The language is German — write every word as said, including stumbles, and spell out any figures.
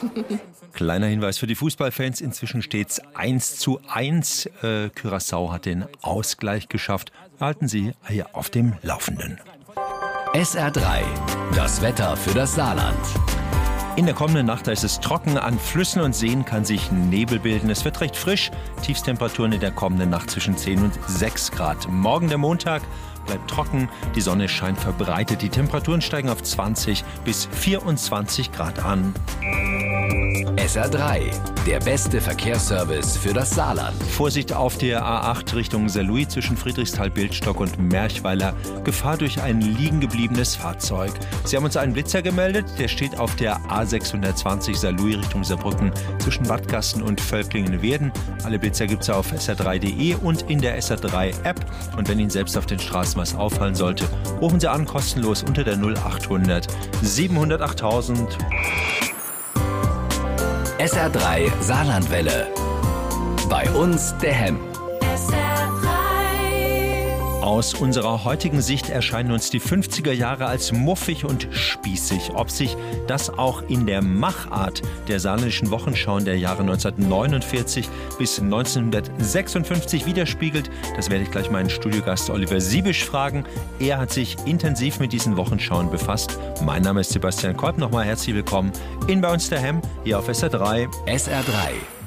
Kleiner Hinweis für die Fußballfans, inzwischen steht es eins zu eins. Äh, Curaçao hat den Ausgleich geschafft. Halten Sie hier auf dem Laufenden. S R drei, das Wetter für das Saarland. In der kommenden Nacht ist es trocken. An Flüssen und Seen kann sich Nebel bilden. Es wird recht frisch. Tiefstemperaturen in der kommenden Nacht zwischen zehn und sechs Grad. Morgen der Montag bleibt trocken. Die Sonne scheint verbreitet. Die Temperaturen steigen auf zwanzig bis vierundzwanzig Grad an. S R drei, der beste Verkehrsservice für das Saarland. Vorsicht auf der A acht Richtung Saarlouis zwischen Friedrichsthal-Bildstock und Merchweiler. Gefahr durch ein liegen gebliebenes Fahrzeug. Sie haben uns einen Blitzer gemeldet. Der steht auf der A sechshundertzwanzig Saarlouis Richtung Saarbrücken zwischen Wattgassen und Völklingen-Werden. Alle Blitzer gibt es auf S R drei Punkt de und in der S R drei App. Und wenn Ihnen selbst auf den Straßen was auffallen sollte, rufen Sie an kostenlos unter der null achthundert siebenhundert achttausend. S R drei Saarlandwelle. Bei uns der Hemm. Aus unserer heutigen Sicht erscheinen uns die fünfziger Jahre als muffig und spießig. Ob sich das auch in der Machart der saarländischen Wochenschauen der Jahre neunzehnhundertneunundvierzig bis neunzehnhundertsechsundfünfzig widerspiegelt, das werde ich gleich meinen Studiogast Oliver Siebisch fragen. Er hat sich intensiv mit diesen Wochenschauen befasst. Mein Name ist Sebastian Kolb. Nochmal herzlich willkommen in Bei uns der Hemm hier auf S R drei. S R drei,